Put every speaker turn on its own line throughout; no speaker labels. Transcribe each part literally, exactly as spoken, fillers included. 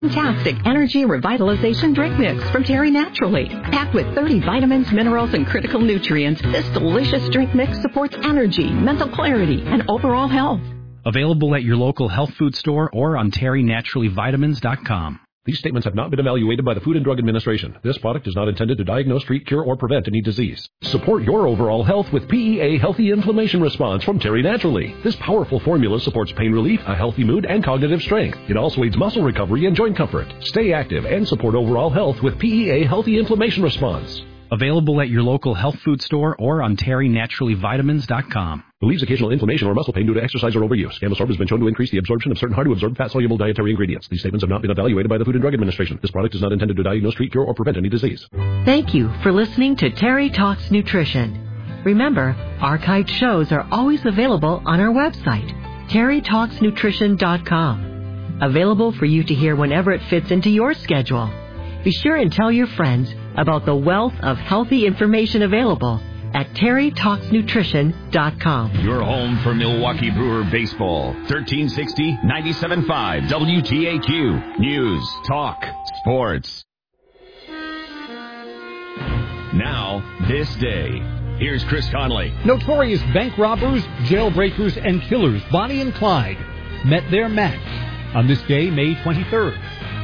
Fantastic Energy Revitalization Drink Mix from Terry Naturally. Packed with thirty vitamins, minerals, and critical nutrients, this delicious drink mix supports energy, mental clarity, and overall health.
Available at your local health food store or on terry naturally vitamins dot com.
These statements have not been evaluated by the Food and Drug Administration. This product is not intended to diagnose, treat, cure, or prevent any disease. Support your overall health with P E A Healthy Inflammation Response from Terry Naturally. This powerful formula supports pain relief, a healthy mood, and cognitive strength. It also aids muscle recovery and joint comfort. Stay active and support overall health with P E A Healthy Inflammation Response.
Available at your local health food store or on terry naturally vitamins dot com.
Relieves occasional inflammation or muscle pain due to exercise or overuse. Gamosorb has been shown to increase the absorption of certain hard-to-absorb fat-soluble dietary ingredients. These statements have not been evaluated by the Food and Drug Administration. This product is not intended to diagnose, treat, cure, or prevent any disease.
Thank you for listening to Terry Talks Nutrition. Remember, archived shows are always available on our website, terry talks nutrition dot com. Available for you to hear whenever it fits into your schedule. Be sure and tell your friends about the wealth of healthy information available at terry talks nutrition dot com.
Your home for Milwaukee Brewer baseball. thirteen sixty, ninety-seven point five W T A Q. News, talk, sports. Now, this day. Here's Chris Conley.
Notorious bank robbers, jailbreakers, and killers Bonnie and Clyde met their match on this day, May twenty-third.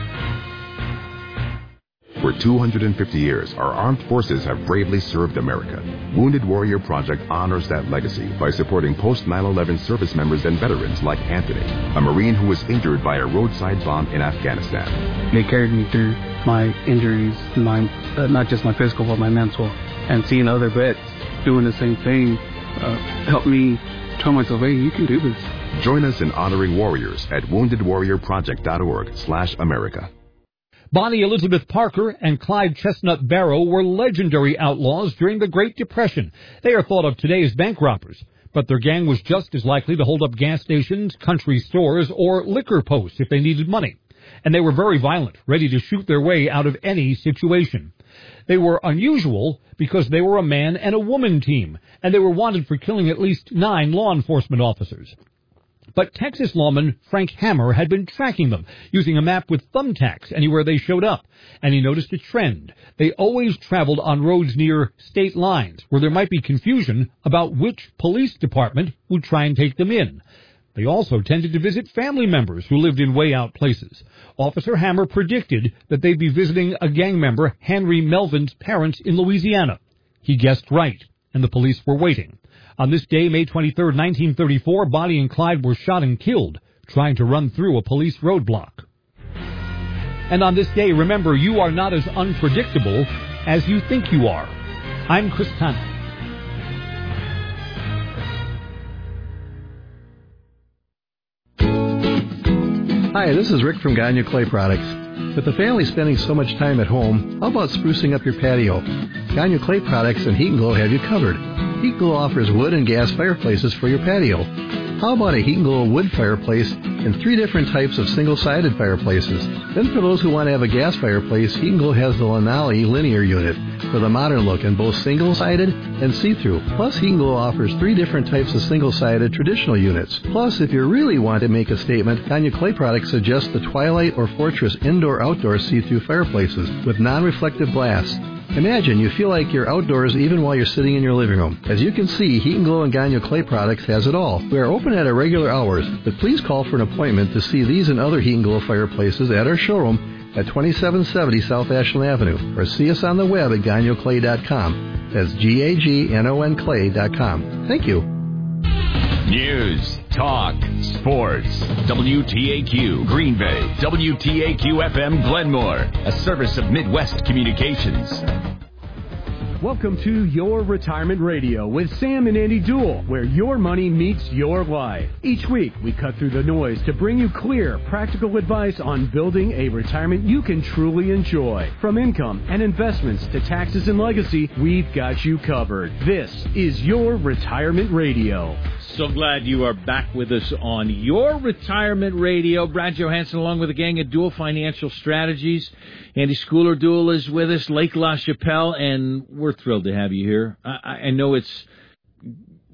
For two hundred fifty years, our armed forces have bravely served America. Wounded Warrior Project honors that legacy by supporting post nine eleven service members and veterans like Anthony, a Marine who was injured by a roadside bomb in Afghanistan.
They carried me through my injuries, my uh, not just my physical, but my mental. And seeing other vets doing the same thing uh, helped me tell myself, hey, you can do this.
Join us in honoring warriors at wounded warrior project dot org slash America.
Bonnie Elizabeth Parker and Clyde Chestnut Barrow were legendary outlaws during the Great Depression. They are thought of today as bank robbers, but their gang was just as likely to hold up gas stations, country stores, or liquor posts if they needed money. And they were very violent, ready to shoot their way out of any situation. They were unusual because they were a man and a woman team, and they were wanted for killing at least nine law enforcement officers. But Texas lawman Frank Hammer had been tracking them, using a map with thumbtacks anywhere they showed up. And he noticed a trend. They always traveled on roads near state lines, where there might be confusion about which police department would try and take them in. They also tended to visit family members who lived in way-out places. Officer Hammer predicted that they'd be visiting a gang member, Henry Melvin's parents in Louisiana. He guessed right, and the police were waiting. On this day, May twenty-third, nineteen thirty-four, Bonnie and Clyde were shot and killed trying to run through a police roadblock. And on this day, remember, you are not as unpredictable as you think you are. I'm Chris Conley.
Hi, this is Rick from Gagne Clay Products. With the family spending so much time at home, how about sprucing up your patio? Gagne Clay Products and Heat and Glow have you covered. Heat and Glow offers wood and gas fireplaces for your patio. How about a Heat and Glow wood fireplace and three different types of single-sided fireplaces? Then for those who want to have a gas fireplace, Heat and Glow has the Lanali linear unit with a modern look in both single-sided and see-through. Plus, Heat and Glow offers three different types of single-sided traditional units. Plus, if you really want to make a statement, Gagne Clay Products suggests the Twilight or Fortress indoor-outdoor see-through fireplaces with non-reflective glass. Imagine you feel like you're outdoors even while you're sitting in your living room. As you can see, Heat and Glow and Gagne Clay Products has it all. We are open at our regular hours, but please call for an appointment to see these and other Heat and Glow fireplaces at our showroom at twenty-seven seventy South Ashland Avenue, or see us on the web at gagne clay dot com. That's G A G N O N clay dot com. Thank you.
News, talk, sports. W T A Q Green Bay. W T A Q F M Glenmore. A service of Midwest Communications.
Welcome to Your Retirement Radio with Sam and Andy Duell, where your money meets your life. Each week, we cut through the noise to bring you clear, practical advice on building a retirement you can truly enjoy. From income and investments to taxes and legacy, we've got you covered. This is Your Retirement Radio.
So glad you are back with us on Your Retirement Radio. Brad Johansson along with a gang of Duell Financial Strategies. Andy Schooler Duell is with us, Lake LaChapelle, and we're thrilled to have you here. I, I know it's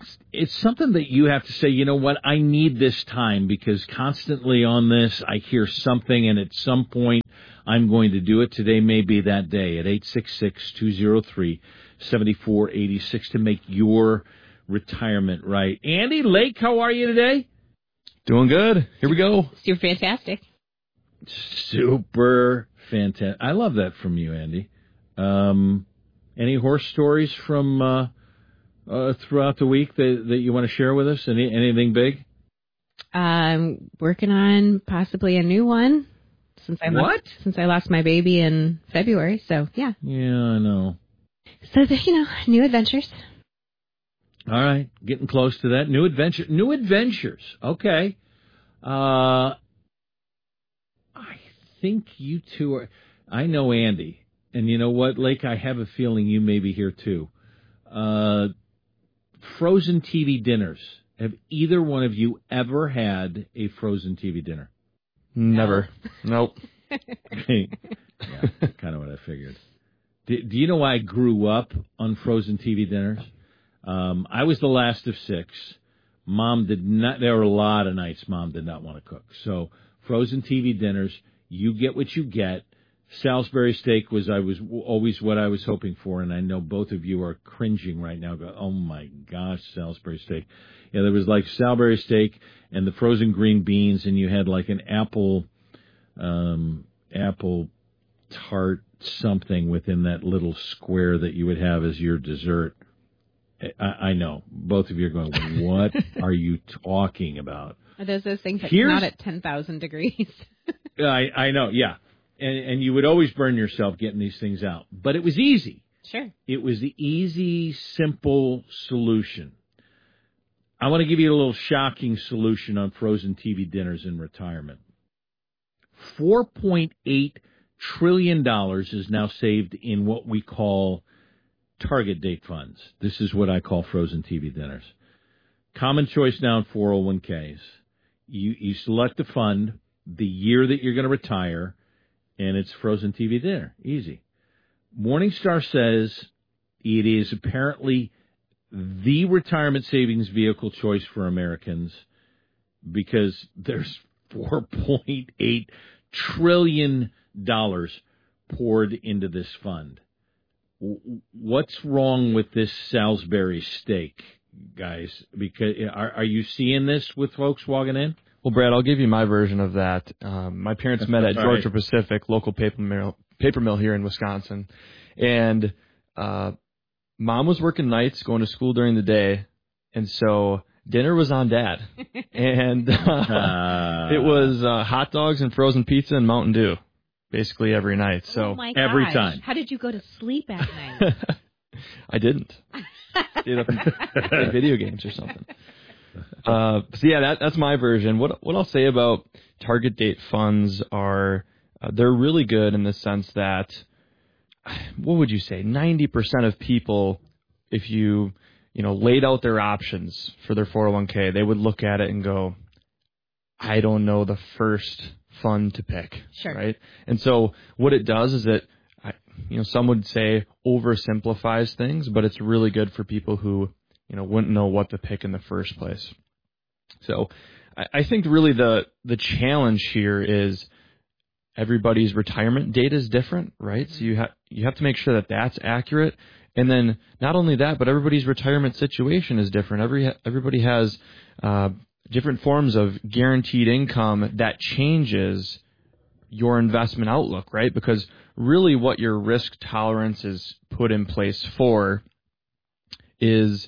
it's it's something that you have to say, you know what, I need this time because constantly on this I hear something, and at some point I'm going to do it. Today may be that day at eight six six, two oh three, seven four eight six to make your retirement right. Andy Lake, how are you today?
Doing good. Here we go.
Super fantastic.
Super fantastic. I love that from you, Andy. Um, any horse stories from uh, uh, throughout the week that, that you want to share with us? Any anything big?
I'm working on possibly a new one since I
what?
Lost, since I lost my baby in February. So yeah.
Yeah, I know.
So the, you know, new adventures.
All right, getting close to that. New adventure, new adventures. Okay. Uh, I think you two are. I know Andy, and you know what, Lake? I have a feeling you may be here too. Uh, frozen T V dinners. Have either one of you ever had a frozen T V dinner?
Never. Nope.
Okay. Yeah, kind of what I figured. Do, do you know why I grew up on frozen T V dinners? Um, I was the last of six. Mom did not, there were a lot of nights Mom did not want to cook. So frozen T V dinners, you get what you get. Salisbury steak was, I was always what I was hoping for. And I know both of you are cringing right now. Go, oh my gosh, Salisbury steak. Yeah, there was like Salisbury steak and the frozen green beans, and you had like an apple, um, apple tart something within that little square that you would have as your dessert. I, I know. Both of you are going, what are you talking about?
Are those those things that's
Here's,
not at ten thousand degrees?
I, I know, yeah. And, and you would always burn yourself getting these things out. But it was easy.
Sure.
It was the easy, simple solution. I want to give you a little shocking solution on frozen T V dinners in retirement. four point eight trillion dollars is now saved in what we call target date funds. This is what I call frozen T V dinners. Common choice now in four oh one k's. You, you select a fund, the year that you're going to retire, and it's frozen T V dinner. Easy. Morningstar says it is apparently the retirement savings vehicle choice for Americans because there's four point eight trillion dollars poured into this fund. What's wrong with this Salisbury steak, guys? Because are, are you seeing this with folks walking in?
Well, Brad, I'll give you my version of that. Um, my parents met at Georgia right. Pacific, local paper mill, paper mill here in Wisconsin, and uh, Mom was working nights, going to school during the day, and so dinner was on Dad, and uh, uh, it was uh, hot dogs and frozen pizza and Mountain Dew. Basically every night. So
oh my
every
gosh.
time.
How did you go to sleep at night?
I didn't. Stayed up and played video games or something. Uh, so yeah, that, that's my version. What what I'll say about target date funds are uh, they're really good in the sense that what would you say? ninety percent of people, if you you know laid out their options for their four oh one k, they would look at it and go, I don't know the first fund to pick,
sure.
right? And so what it does is it, you know, some would say oversimplifies things, but it's really good for people who, you know, wouldn't know what to pick in the first place. So I, I think really the the challenge here is everybody's retirement date is different, right? Mm-hmm. So you have you have to make sure that that's accurate, and then not only that, but everybody's retirement situation is different. Every everybody has uh, different forms of guaranteed income that changes your investment outlook, right? Because really what your risk tolerance is put in place for is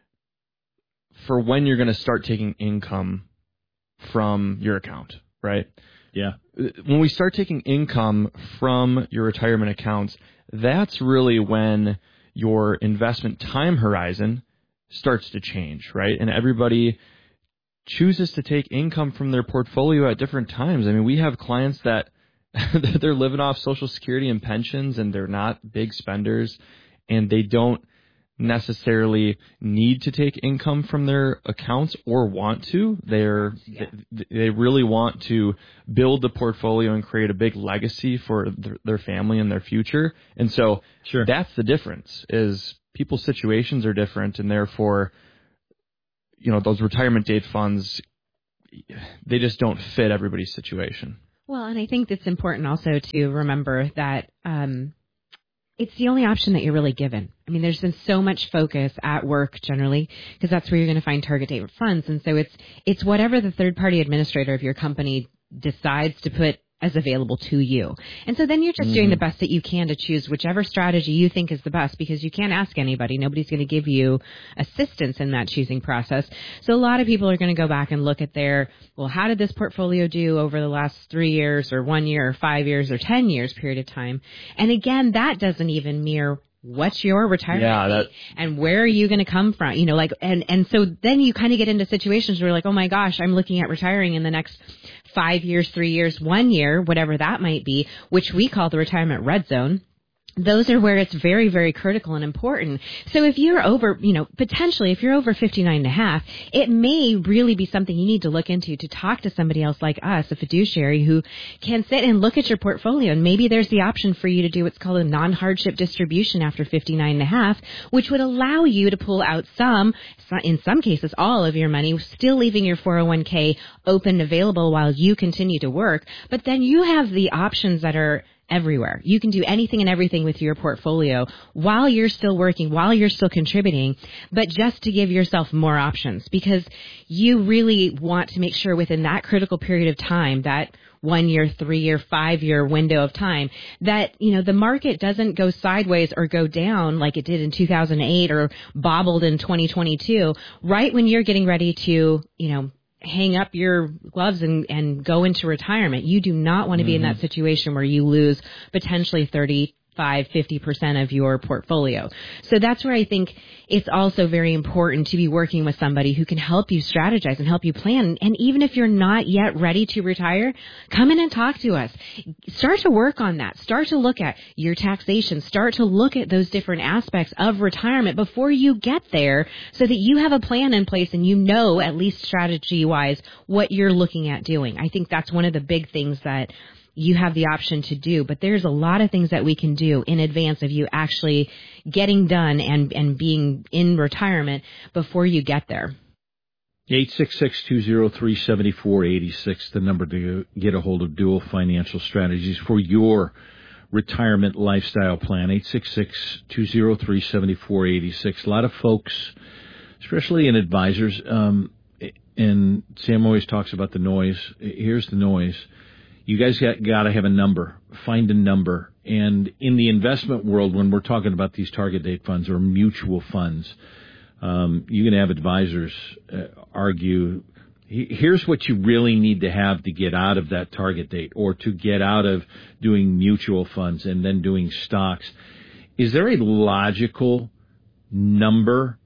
for when you're going to start taking income from your account, right?
Yeah.
When we start taking income from your retirement accounts, that's really when your investment time horizon starts to change, right? And everybody chooses to take income from their portfolio at different times. I mean, we have clients that they're living off Social Security and pensions, and they're not big spenders, and they don't necessarily need to take income from their accounts or want to. They're yeah. they, they really want to build the portfolio and create a big legacy for th- their family and their future. And so
sure.
that's the difference, is people's situations are different, and therefore you know, those retirement date funds, they just don't fit everybody's situation.
Well, and I think it's important also to remember that um, it's the only option that you're really given. I mean, there's been so much focus at work generally because that's where you're going to find target date funds. And so it's it's whatever the third-party administrator of your company decides to put as available to you. And so then you're just mm. doing the best that you can to choose whichever strategy you think is the best, because you can't ask anybody. Nobody's going to give you assistance in that choosing process. So a lot of people are going to go back and look at their, well, how did this portfolio do over the last three years or one year or five years or ten years period of time? And again, that doesn't even mirror what's your retirement
yeah, that,
and where are you going to come from? You know, like, and, and so then you kind of get into situations where you're like, oh my gosh, I'm looking at retiring in the next five years, three years, one year, whatever that might be, which we call the retirement red zone. Those are where it's very, very critical and important. So if you're over, you know, potentially if you're over fifty-nine and a half, it may really be something you need to look into, to talk to somebody else like us, a fiduciary who can sit and look at your portfolio. And maybe there's the option for you to do what's called a non-hardship distribution after fifty-nine and a half, which would allow you to pull out some, in some cases, all of your money, still leaving your four oh one k open and available while you continue to work. But then you have the options that are everywhere. You can do anything and everything with your portfolio while you're still working, while you're still contributing, but just to give yourself more options, because you really want to make sure within that critical period of time, that one year, three year, five year window of time, that, you know, the market doesn't go sideways or go down like it did in two thousand eight or bobbled in twenty twenty-two, right when you're getting ready to, you know, hang up your gloves and, and go into retirement. You do not want to be mm-hmm. in that situation where you lose potentially thirty-five, fifty percent of your portfolio. So that's where I think it's also very important to be working with somebody who can help you strategize and help you plan. And even if you're not yet ready to retire, come in and talk to us. Start to work on that. Start to look at your taxation. Start to look at those different aspects of retirement before you get there, so that you have a plan in place and you know, at least strategy-wise, what you're looking at doing. I think that's one of the big things that you have the option to do, but there's a lot of things that we can do in advance of you actually getting done and, and being in retirement before you get there.
eight six six, two oh three, seven four eight six, the number to get a hold of Dual Financial Strategies for your retirement lifestyle plan. eight six six, two oh three, seven four eight six. A lot of folks, especially in advisors, um, and Sam always talks about the noise. Here's the noise. You guys got, got to have a number. Find a number. And in the investment world, when we're talking about these target date funds or mutual funds, um, you can have advisors uh, argue, here's what you really need to have to get out of that target date, or to get out of doing mutual funds and then doing stocks. Is there a logical number?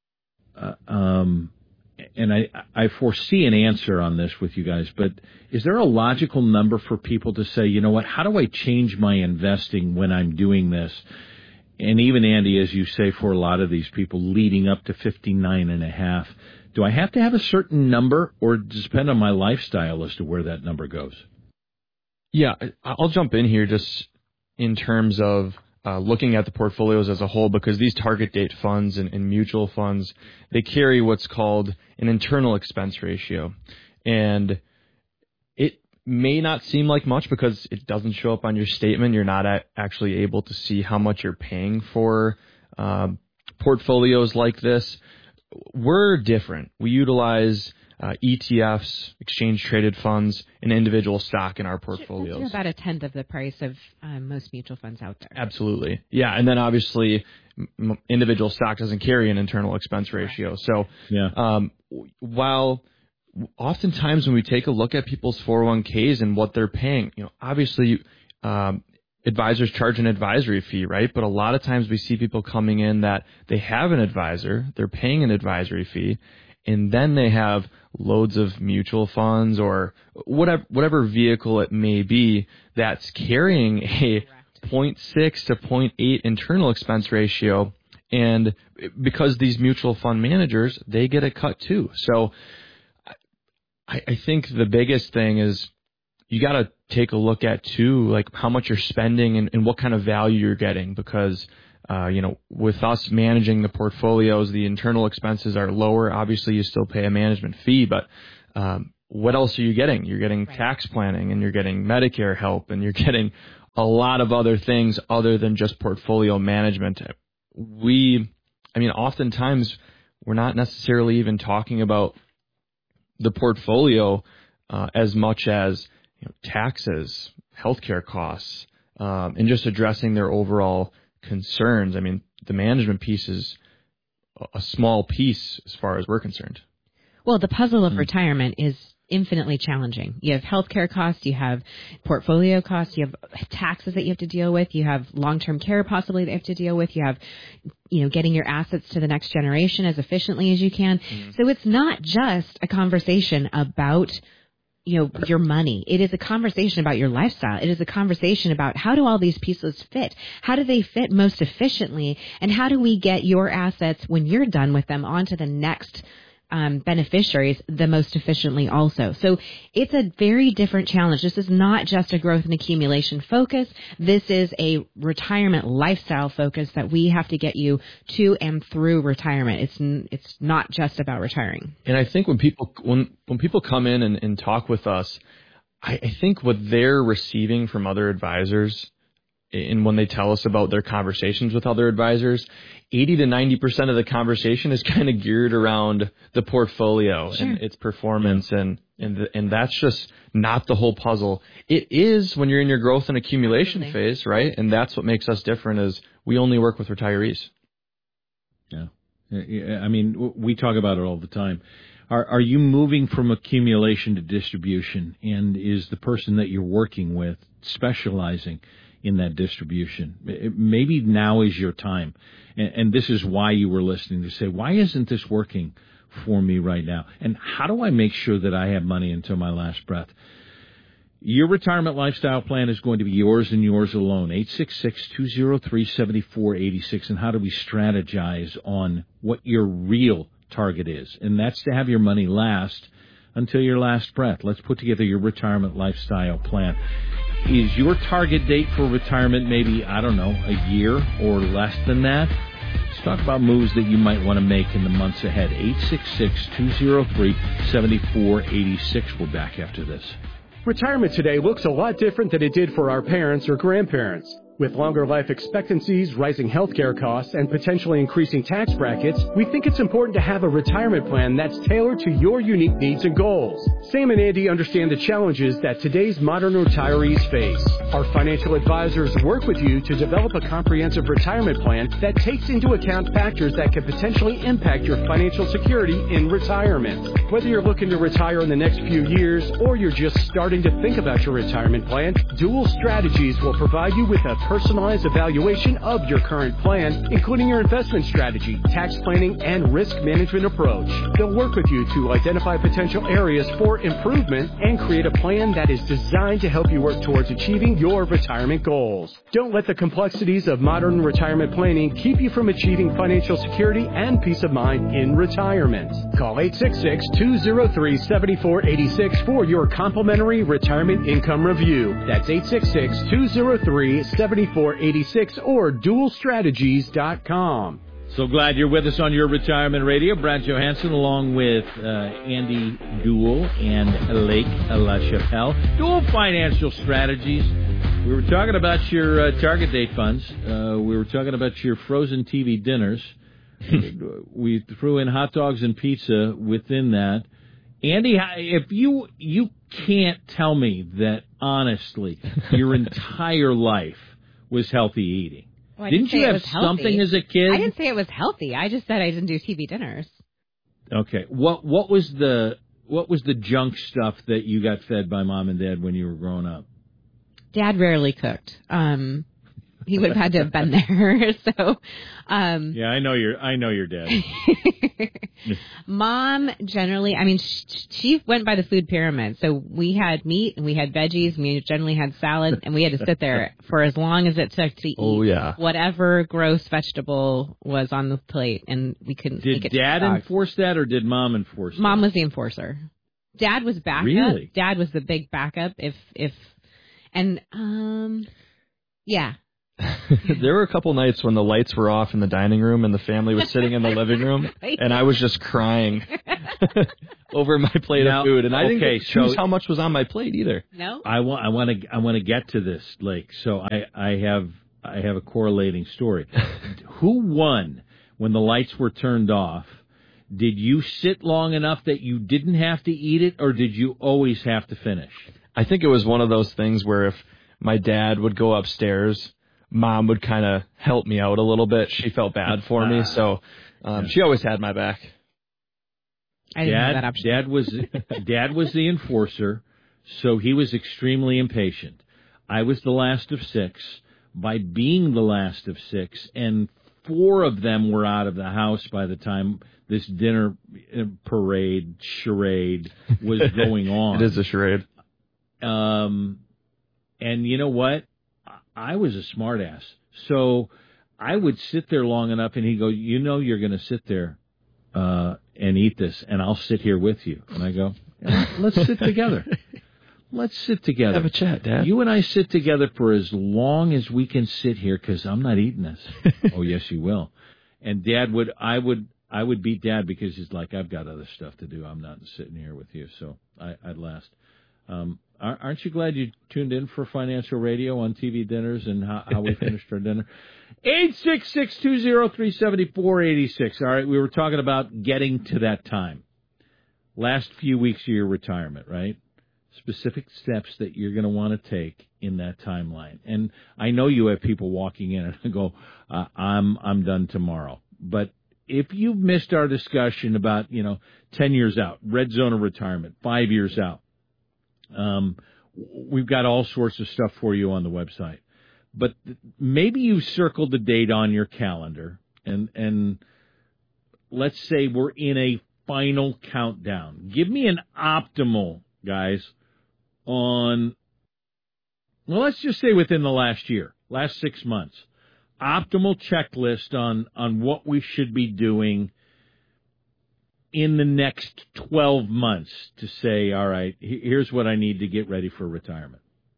Uh, um And I, I foresee an answer on this with you guys, but is there a logical number for people to say, you know what, how do I change my investing when I'm doing this? And even, Andy, as you say, for a lot of these people leading up to fifty-nine and a half, do I have to have a certain number, or does it depend on my lifestyle as to where that number goes?
Yeah, I'll jump in here just in terms of Uh, looking at the portfolios as a whole, because these target date funds and, and mutual funds, they carry what's called an internal expense ratio. And it may not seem like much because it doesn't show up on your statement. You're not a- actually able to see how much you're paying for uh, portfolios like this. We're different. We utilize Uh, E T Fs, exchange-traded funds, and individual stock in our portfolios.
That's about a tenth of the price of um, most mutual funds out there.
Absolutely. Yeah, and then obviously m- individual stock doesn't carry an internal expense ratio. So
yeah.
um, while oftentimes when we take a look at people's four oh one k's and what they're paying, you know, obviously um, advisors charge an advisory fee, right? But a lot of times we see people coming in that they have an advisor, they're paying an advisory fee, and then they have loads of mutual funds or whatever whatever vehicle it may be that's carrying a zero point six to zero point eight internal expense ratio. And because these mutual fund managers, they get a cut too. So I, I think the biggest thing is you got to take a look at too, like how much you're spending and, and what kind of value you're getting, because Uh, you know, with us managing the portfolios, the internal expenses are lower. Obviously, you still pay a management fee, but um, what else are you getting? You're getting right. tax planning, and you're getting Medicare help, and you're getting a lot of other things other than just portfolio management. We, I mean, oftentimes we're not necessarily even talking about the portfolio uh, as much as you know, taxes, healthcare costs, um, and just addressing their overall concerns. I mean, the management piece is a small piece as far as we're concerned.
Well, the puzzle of mm. retirement is infinitely challenging. You have healthcare costs, you have portfolio costs, you have taxes that you have to deal with, you have long-term care possibly that you have to deal with, you have, you know, getting your assets to the next generation as efficiently as you can. Mm. So it's not just a conversation about, you know, your money. It is a conversation about your lifestyle. It is a conversation about how do all these pieces fit? How do they fit most efficiently? And how do we get your assets, when you're done with them, onto the next Um, beneficiaries the most efficiently also. So it's a very different challenge. This is not just a growth and accumulation focus. This is a retirement lifestyle focus that we have to get you to and through retirement. It's it's not just about retiring.
And I think when people when when people come in and, and talk with us, I, I think what they're receiving from other advisors, and when they tell us about their conversations with other advisors, eighty to ninety percent of the conversation is kind of geared around the portfolio sure. and its performance, yeah. and and the, and that's just not the whole puzzle. It is when you're in your growth and accumulation Absolutely. phase, right? And that's what makes us different, is we only work with retirees.
Yeah. I mean, we talk about it all the time. Are, are you moving from accumulation to distribution? And is the person that you're working with specializing in that distribution? Maybe now is your time. And, and this is why you were listening, to say, why isn't this working for me right now? And how do I make sure that I have money until my last breath? Your retirement lifestyle plan is going to be yours and yours alone. eight six six, two zero three, seven four eight six. And how do we strategize on what your real target is? And that's to have your money last until your last breath. Let's put together your retirement lifestyle plan. Is your target date for retirement maybe, I don't know, a year or less than that? Let's talk about moves that you might want to make in the months ahead. eight six six, two zero three, seven four eight six. We're back after this.
Retirement today looks a lot different than it did for our parents or grandparents. With longer life expectancies, rising healthcare costs, and potentially increasing tax brackets, we think it's important to have a retirement plan that's tailored to your unique needs and goals. Sam and Andy understand the challenges that today's modern retirees face. Our financial advisors work with you to develop a comprehensive retirement plan that takes into account factors that could potentially impact your financial security in retirement. Whether you're looking to retire in the next few years or you're just starting to think about your retirement plan, Dual Strategies will provide you with a personalized evaluation of your current plan, including your investment strategy, tax planning, and risk management approach. They'll work with you to identify potential areas for improvement and create a plan that is designed to help you work towards achieving your retirement goals. Don't let the complexities of modern retirement planning keep you from achieving financial security and peace of mind in retirement. Call eight six six, two zero three, seven four eight six for your complimentary retirement income review. That's eight six six, two zero three, seven four eight six or dual strategies dot com.
So glad you're with us on your retirement radio. Brad Johansson along with uh, Andy Duell and Lake LaChapelle. Dual Financial Strategies. We were talking about your uh, target date funds. Uh, we were talking about your frozen T V dinners. We threw in hot dogs and pizza within that. Andy, if you you can't tell me that honestly your entire life was healthy eating.
Well,
didn't,
didn't
you have something as a kid?
I didn't say it was healthy. I just said I didn't do T V dinners.
Okay. What what was the what was the junk stuff that you got fed by mom and dad when you were growing up?
Dad rarely cooked. Um, he would have had to have been there. So, um,
yeah, I know your I know your dad.
Mom generally, I mean, she, she went by the food pyramid. So we had meat and we had veggies and we generally had salad and we had to sit there for as long as it took to eat
oh, yeah.
whatever gross vegetable was on the plate, and we couldn't.
Did Dad enforce that or did Mom enforce that?
Mom was the enforcer. Dad was backup.
Really?
Dad was the big backup. If if and um, yeah.
There were a couple nights when the lights were off in the dining room and the family was sitting in the living room, and I was just crying over my plate
Now,
of food, and I didn't
okay,
get to choose
so-
how much was on my plate either.
No.
I want I want to I want to get to this, Lake. So I I have I have a correlating story. Who won when the lights were turned off? Did you sit long enough that you didn't have to eat it, or did you always have to finish?
I think it was one of those things where if my dad would go upstairs, Mom would kind of help me out a little bit. She felt bad for me, so um, she always had my back.
I didn't
Dad,
have that option.
Dad was Dad was the enforcer, so he was extremely impatient. I was the last of six. By being the last of six, and four of them were out of the house by the time this dinner parade charade was going on.
It is a charade.
Um, and you know what? I was a smartass, so I would sit there long enough, and he'd go, "You know, you're going to sit there uh, and eat this, and I'll sit here with you." And I go, yeah, "Let's sit together. Let's sit together.
Have a chat, Dad.
You and I sit together for as long as we can sit here, because I'm not eating this." Oh, yes, you will. And Dad would, I would, I would beat Dad because he's like, "I've got other stuff to do. I'm not sitting here with you." So I, I'd last. Um, aren't you glad you tuned in for Financial Radio on T V Dinners and how, how we finished our dinner? eight six six, two zero three, seven four eight six. All right, we were talking about getting to that time. Last few weeks of your retirement, right? Specific steps that you're going to want to take in that timeline. And I know you have people walking in and go, uh, I'm I'm done tomorrow. But if you've missed our discussion about, you know, ten years out, red zone of retirement, five years out, um, we've got all sorts of stuff for you on the website. But maybe you circled the date on your calendar, and and let's say we're in a final countdown. Give me an optimal, guys, on, well, let's just say within the last year, last six months, optimal checklist on, on what we should be doing in the next twelve months to say, all right, here's what I need to get ready for retirement.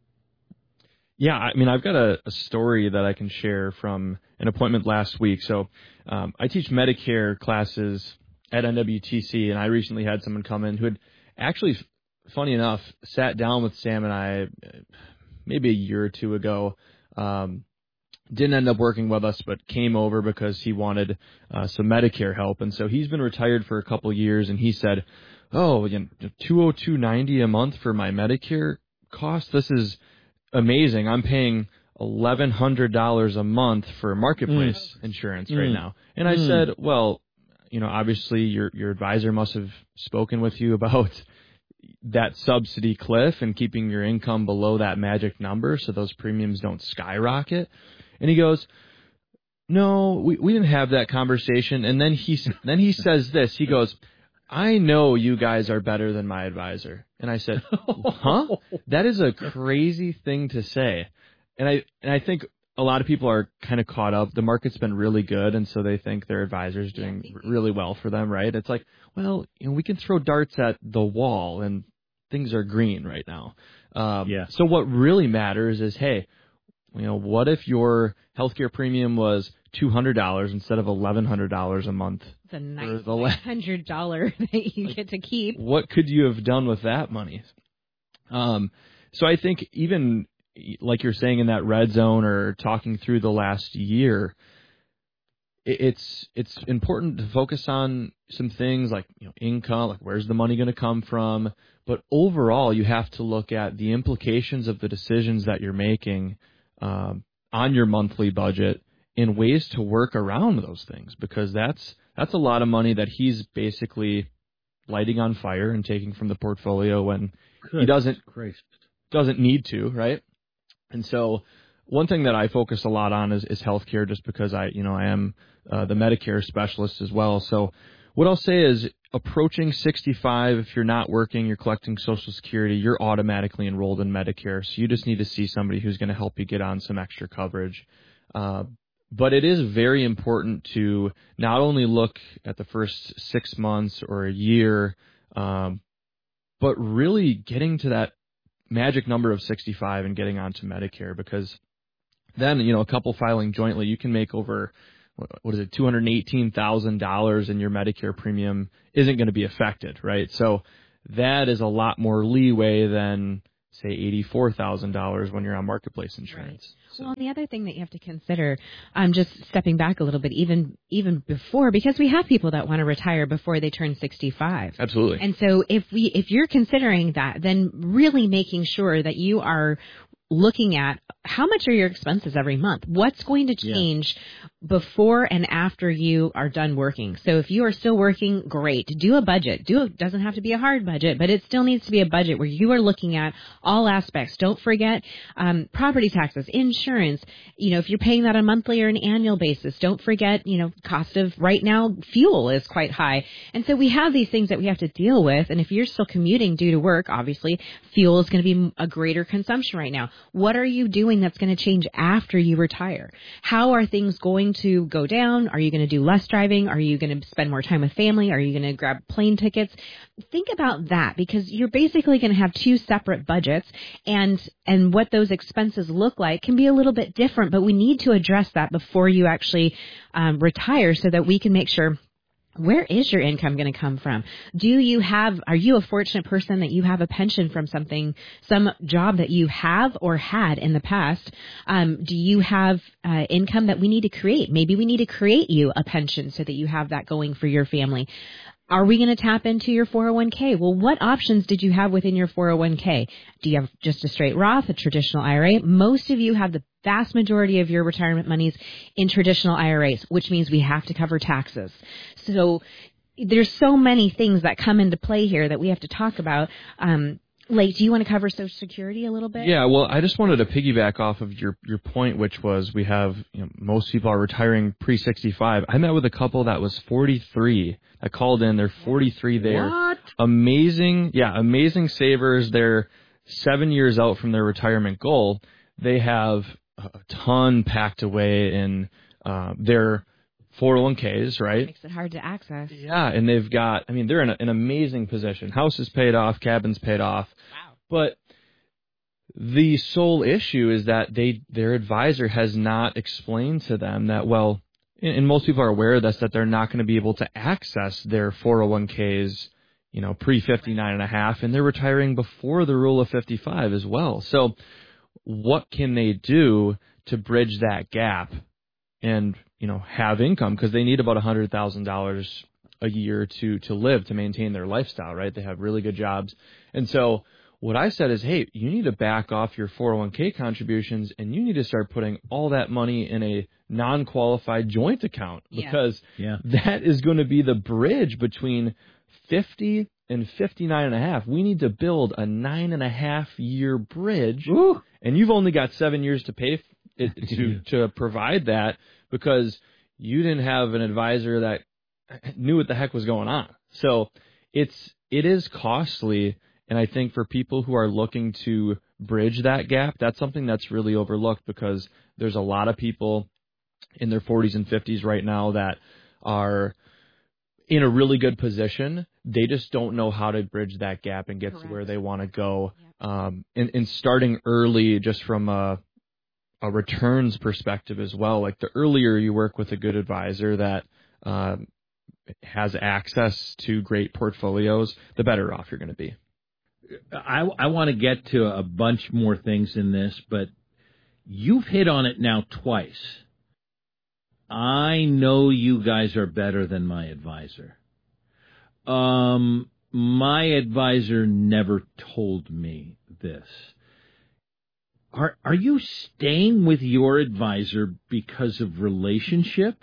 Yeah, I mean, I've got a, a story that I can share from an appointment last week. So um, I teach Medicare classes at N W T C, and I recently had someone come in who had actually, funny enough, sat down with Sam and I maybe a year or two ago. Um, didn't end up working with us, but came over because he wanted uh, some Medicare help. And so he's been retired for a couple of years, and he said, oh, you know, two hundred two dollars and ninety cents a month for my Medicare cost? This is amazing. I'm paying eleven hundred dollars a month for marketplace mm. insurance right mm. now. And I mm. said, well, you know, obviously your your advisor must have spoken with you about that subsidy cliff and keeping your income below that magic number so those premiums don't skyrocket. And he goes, no, we, we didn't have that conversation. And then he then he says this. He goes, I know you guys are better than my advisor. And I said, huh? That is a crazy thing to say. And I and I think a lot of people are kind of caught up. The market's been really good, and so they think their advisor's doing really well for them, right? It's like, well, you know, we can throw darts at the wall, and things are green right now. Um, yeah. So what really matters is, hey, you know, what if your healthcare premium was two hundred dollars instead of eleven hundred dollars a month?
It's a nice one hundred dollars that you like, get to keep.
What could you have done with that money? Um, so I think even like you're saying in that red zone or talking through the last year, it's it's important to focus on some things like, you know, income, like where's the money going to come from? But overall, you have to look at the implications of the decisions that you're making um, on your monthly budget in ways to work around those things, because that's that's a lot of money that he's basically lighting on fire and taking from the portfolio when Good he doesn't
Christ.
doesn't need to, right? And so one thing that I focus a lot on is, is healthcare, just because I, you know, I am uh, the Medicare specialist as well. So what I'll say is, approaching sixty-five, if you're not working, you're collecting Social Security, you're automatically enrolled in Medicare. So you just need to see somebody who's going to help you get on some extra coverage. Uh, but it is very important to not only look at the first six months or a year, um, but really getting to that magic number of sixty-five and getting onto Medicare, because then, you know, a couple filing jointly, you can make over, what is it, two hundred eighteen thousand dollars, and your Medicare premium isn't going to be affected, right? So that is a lot more leeway than, say, eighty-four thousand dollars when you're on marketplace insurance.
Right. So. Well, and the other thing that you have to consider, um, just stepping back a little bit, even even before, because we have people that want to retire before they turn sixty-five.
Absolutely.
And so if we if you're considering that, then really making sure that you are looking at how much are your expenses every month? What's going to change yeah. before and after you are done working? So if you are still working, great. Do a budget. Do it doesn't have to be a hard budget, but it still needs to be a budget where you are looking at all aspects. Don't forget um, property taxes, insurance. You know, if you're paying that on a monthly or an annual basis, don't forget, you know, cost of right now fuel is quite high. And so we have these things that we have to deal with. And if you're still commuting due to work, obviously fuel is going to be a greater consumption right now. What are you doing that's going to change after you retire? How are things going to go down? Are you going to do less driving? Are you going to spend more time with family? Are you going to grab plane tickets? Think about that, because you're basically going to have two separate budgets, and and what those expenses look like can be a little bit different, but we need to address that before you actually um, retire so that we can make sure. Where is your income going to come from? Do you have, are you a fortunate person that you have a pension from something, some job that you have or had in the past? Um, do you have uh, income that we need to create? Maybe we need to create you a pension so that you have that going for your family. Are we going to tap into your four oh one k? Well, what options did you have within your four oh one k? Do you have just a straight Roth, a traditional I R A? Most of you have the vast majority of your retirement monies in traditional I R As, which means we have to cover taxes. So there's so many things that come into play here that we have to talk about. Um, Lake, do you want to cover Social Security a little bit?
Yeah, well, I just wanted to piggyback off of your, your point, which was we have, you know, most people are retiring pre sixty-five. I met with a couple that was forty-three that called in. They're forty-three there.
What?
Amazing, yeah, amazing savers. They're seven years out from their retirement goal. They have a ton packed away in uh, their four oh one k's, right?
It makes it hard to access.
Yeah, and they've got, I mean, they're in a, an amazing position. House is paid off, cabin's paid off.
Wow.
But the sole issue is that they their advisor has not explained to them that, well, and, and most people are aware of this, that they're not going to be able to access their four oh one k's, you know, pre fifty-nine and a half, and they're retiring before the rule of fifty-five as well. So what can they do to bridge that gap and, you know, have income? Because they need about one hundred thousand dollars a year to, to live, to maintain their lifestyle, right? They have really good jobs. And so what I said is, hey, you need to back off your four oh one k contributions, and you need to start putting all that money in a non-qualified joint account, because
yeah.
Yeah. that is going to be the bridge between fifty and fifty-nine and a half. We need to build a nine and a half year bridge.
Ooh.
And you've only got seven years to pay it, to to provide that, because you didn't have an advisor that knew what the heck was going on. So it's it is costly, and I think for people who are looking to bridge that gap, that's something that's really overlooked, because there's a lot of people in their forties and fifties right now that are in a really good position. They just don't know how to bridge that gap and get Correct. to where they want to go. Yep. Um, and, and starting early, just from a, a returns perspective as well. Like, the earlier you work with a good advisor that um, has access to great portfolios, the better off you're going to be.
I, I want to get to a bunch more things in this, but you've hit on it now twice. I know you guys are better than my advisor. Um, my advisor never told me this. Are are you staying with your advisor because of relationship?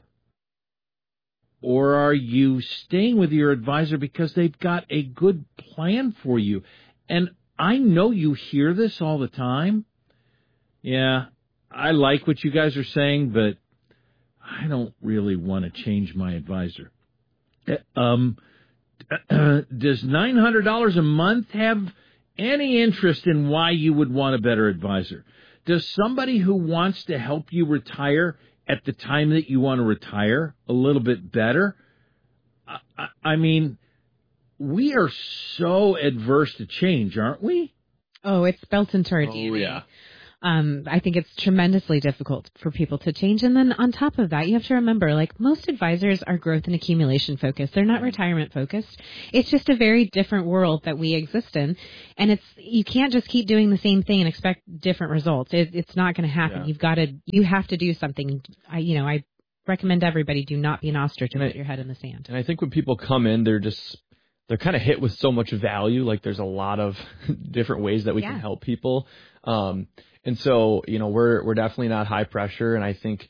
Or are you staying with your advisor because they've got a good plan for you? And I know you hear this all the time. Yeah, I like what you guys are saying, but I don't really want to change my advisor. Um, does nine hundred dollars a month have any interest in why you would want a better advisor? Does somebody who wants to help you retire at the time that you want to retire a little bit better? I, I mean, we are so adverse to change, aren't we?
Oh, it's built into our D N A.
Oh, yeah.
Um, I think it's tremendously difficult for people to change. And then on top of that, you have to remember, like, most advisors are growth and accumulation focused. They're not retirement focused. It's just a very different world that we exist in. And it's, you can't just keep doing the same thing and expect different results. It, it's not going to happen.
Yeah.
You've got to, you have to do something. I, you know, I recommend everybody do not be an ostrich and put your head in the sand.
And I think when people come in, they're just, they're kind of hit with so much value. Like there's a lot of different ways that we
Yeah.
can help people. Um, and so, you know, we're, we're definitely not high pressure. And I think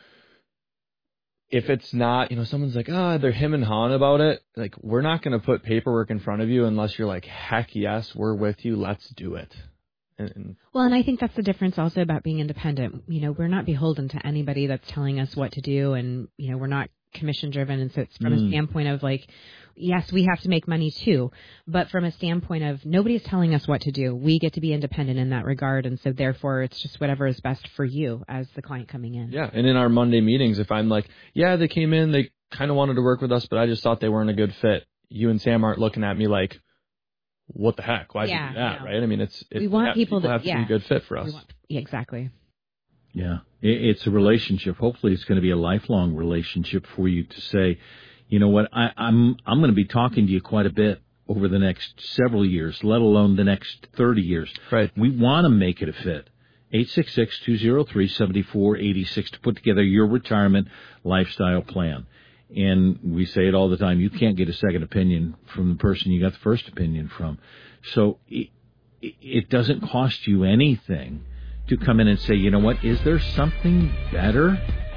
if it's not, you know, someone's like, ah, oh, they're him and hawing about it. Like, we're not going to put paperwork in front of you unless you're like, heck yes, we're with you. Let's do it. And, and
Well, and I think that's the difference also about being independent. You know, we're not beholden to anybody that's telling us what to do, and, you know, we're not commission driven. And so it's from
Mm.
a standpoint of like, yes, we have to make money too, but from a standpoint of nobody's telling us what to do. We get to be independent in that regard. And so therefore it's just whatever is best for you as the client coming in.
yeah. And in our Monday meetings, if I'm like, yeah, they came in, they kind of wanted to work with us, but I just thought they weren't a good fit. You and Sam aren't looking at me like, what the heck? Why'd
Yeah,
you do that?
no.
Right. I mean, it's, it,
We want
yeah,
people to-
have to
yeah.
be a good fit for us.
We want- yeah, exactly.
Yeah, it, it's a relationship. Hopefully, it's going to be a lifelong relationship for you to say, you know what, I, I'm I'm going to be talking to you quite a bit over the next several years, let alone the next thirty years.
Right.
We want to make it a fit. eight six six, two zero three, seven four eight six to put together your retirement lifestyle plan. And we say it all the time, you can't get a second opinion from the person you got the first opinion from. So it, it doesn't cost you anything to come in and say, you know what, is there something better?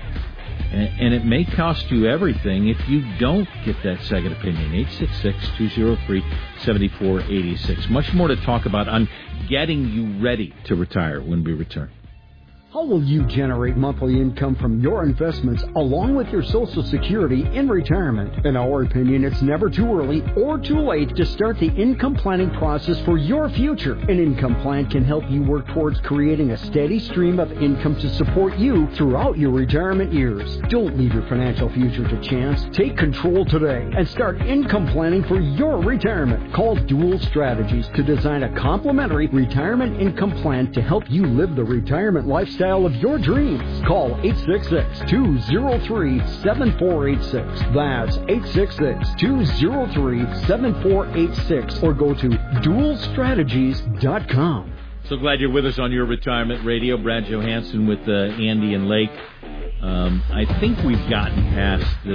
And, and it may cost you everything if you don't get that second opinion. eight six six, two zero three, seven four eight six. Much more to talk about on getting you ready to retire when we return.
How will you generate monthly income from your investments along with your Social Security in retirement? In our opinion, it's never too early or too late to start the income planning process for your future. An income plan can help you work towards creating a steady stream of income to support you throughout your retirement years. Don't leave your financial future to chance. Take control today and start income planning for your retirement. Call Dual Strategies to design a complimentary retirement income plan to help you live the retirement lifestyle of your dreams. Call eight six six, two zero three, seven four eight six. That's eight six six, two zero three, seven four eight six or go to dual strategies dot com.
So glad you're with us on Your Retirement Radio. Brad Johansson with uh, Andy and Lake. Um, I think we've gotten past the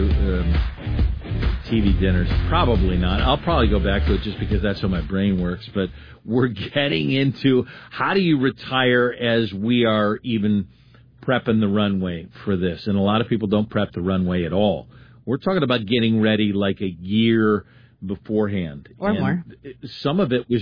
um, T V dinners. Probably not. I'll probably go back to it just because that's how my brain works. But we're getting into how do you retire as we are even prepping the runway for this. And a lot of people don't prep the runway at all. We're talking about getting ready like a year beforehand.
Or
and
more.
Some of it was,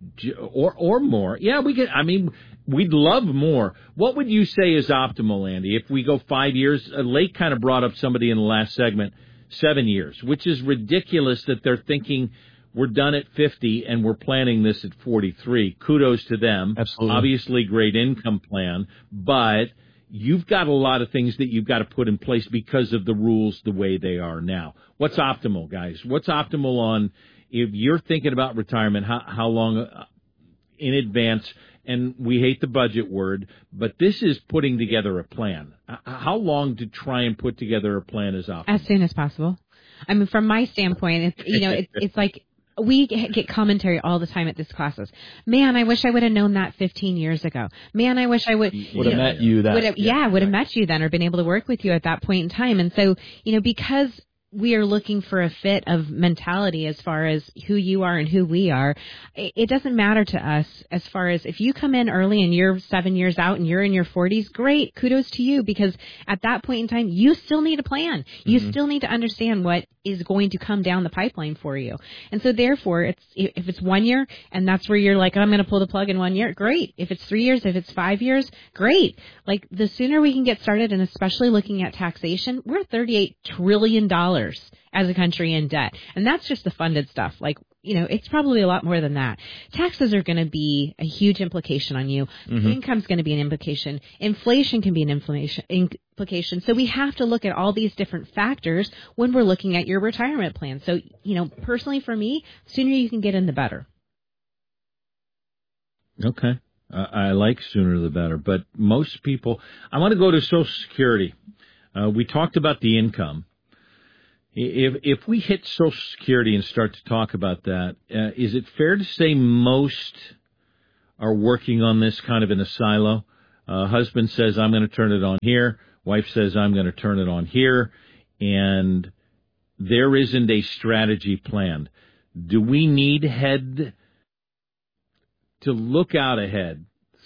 or or more. Yeah, we get, I mean, we'd love more. What would you say is optimal, Andy? If we go five years, uh, Lake kind of brought up somebody in the last segment, seven years, which is ridiculous that they're thinking we're done at fifty and we're planning this at forty-three. Kudos to them.
Absolutely.
Obviously, great income plan, but you've got a lot of things that you've got to put in place because of the rules the way they are now. What's optimal, guys? What's optimal on if you're thinking about retirement, how, how long in advance? And we hate the budget word, but this is putting together a plan. How long to try and put together a plan is optimal?
As soon as possible. I mean, from my standpoint, it's, you know, it, it's like we get commentary all the time at these classes. Man, I wish I would have known that fifteen years ago. Man, I wish I would
would have met you then.
Would have, yeah, would have met you then or been able to work with you at that point in time. And so, you know, because we are looking for a fit of mentality as far as who you are and who we are, it doesn't matter to us as far as if you come in early and you're seven years out and you're in your forties, great, kudos to you, because at that point in time, you still need a plan. You
Mm-hmm.
still need to understand what is going to come down the pipeline for you. And so therefore, it's if it's one year and that's where you're like, oh, I'm going to pull the plug in one year, great. If it's three years, if it's five years, great. Like the sooner we can get started, and especially looking at taxation, we're thirty-eight trillion dollars as a country in debt. And that's just the funded stuff. Like, you know, it's probably a lot more than that. Taxes are going to be a huge implication on you.
Mm-hmm.
Income's going to be an implication. Inflation can be an inflammation, implication. So we have to look at all these different factors when we're looking at your retirement plan. So, you know, personally for me, the sooner you can get in, the better.
Okay. Uh, I like sooner the better, but most people, I want to go to Social Security. Uh, we talked about the income. If if we hit Social Security and start to talk about that, uh, is it fair to say most are working on this kind of in a silo? Uh, husband says, I'm going to turn it on here. Wife says, I'm going to turn it on here. And there isn't a strategy planned. Do we need head to look out ahead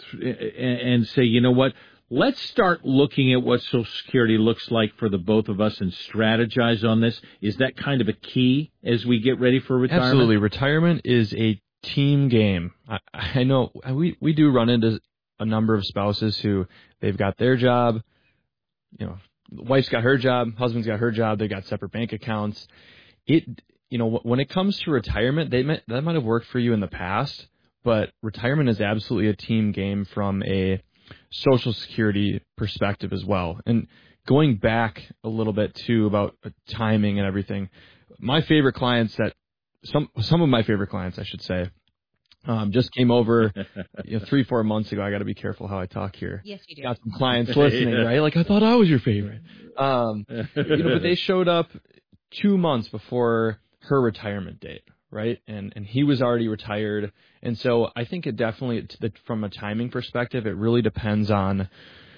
and say, you know what, let's start looking at what Social Security looks like for the both of us and strategize on this? Is that kind of a key as we get ready for retirement?
Absolutely. Retirement is a team game. I, I know we, we do run into a number of spouses who they've got their job, you know, wife's got her job, husband's got her job, they've got separate bank accounts. It, you know, when it comes to retirement, they might, that might have worked for you in the past, but retirement is absolutely a team game from a Social Security perspective as well. And going back a little bit too about timing and everything, my favorite clients that some some of my favorite clients, I should say, um, just came over you know, three four months ago. I got to be careful how I talk here.
Yes, you do.
Got some clients listening, right? Like I thought I was your favorite. Um, you know, but they showed up two months before her retirement date. Right. And, and he was already retired. And so I think it definitely, from a timing perspective, it really depends on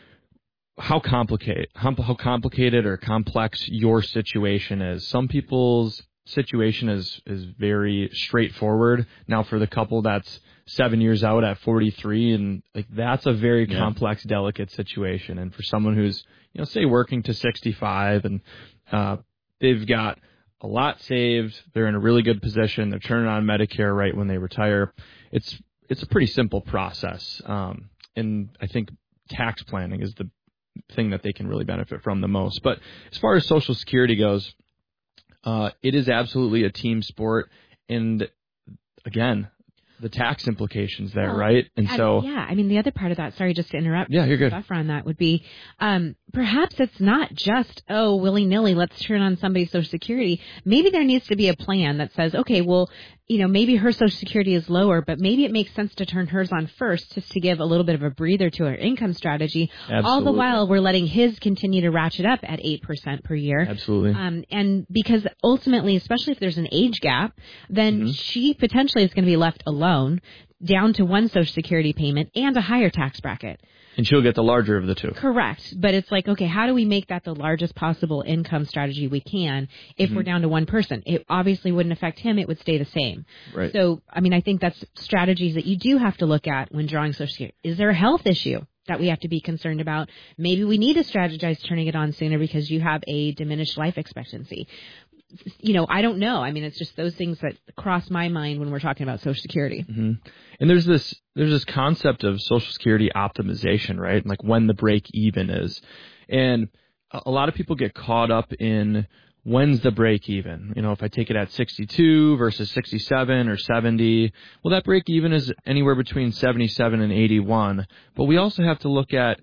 how complicated, how, how complicated or complex your situation is. Some people's situation is, is very straightforward. Now for the couple that's seven years out at forty-three, and like that's a very yeah. complex, delicate situation. And for someone who's, you know, say working to sixty-five and, uh, they've got a lot saved, they're in a really good position, they're turning on Medicare right when they retire. It's it's a pretty simple process. Um, and I think tax planning is the thing that they can really benefit from the most. But as far as Social Security goes, uh, it is absolutely a team sport. And again, the tax implications there, well, right? And so,
yeah, I mean, the other part of that, sorry, just to interrupt.
Yeah, you're good.
Buffer on that would be, um, perhaps it's not just, oh, willy-nilly, let's turn on somebody's Social Security. Maybe there needs to be a plan that says, okay, well, you know, maybe her Social Security is lower, but maybe it makes sense to turn hers on first just to give a little bit of a breather to her income strategy.
Absolutely.
All the while we're letting his continue to ratchet up at eight percent per year.
Absolutely.
Um, and because ultimately, especially if there's an age gap, then mm-hmm. she potentially is going to be left alone, down to one Social Security payment and a higher tax bracket.
And she'll get the larger of the two.
Correct. But it's like, okay, how do we make that the largest possible income strategy we can if mm-hmm. we're down to one person? It obviously wouldn't affect him. It would stay the same.
Right.
So, I mean, I think that's strategies that you do have to look at when drawing Social Security. Is there a health issue that we have to be concerned about? Maybe we need to strategize turning it on sooner because you have a diminished life expectancy. You know, I don't know. I mean, it's just those things that cross my mind when we're talking about Social Security.
Mm-hmm. And there's this there's this concept of Social Security optimization, right? Like when the break even is. And a lot of people get caught up in when's the break even? You know, if I take it at sixty-two versus sixty-seven or seventy, well, that break even is anywhere between seventy-seven and eighty-one. But we also have to look at